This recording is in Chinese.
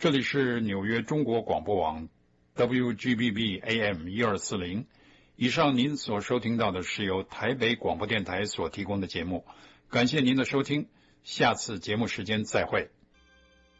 这里是纽约中国广播网 WGBB AM 1240。以上您所收听到的是由台北广播电台所提供的节目，感谢您的收听，下次节目时间再会。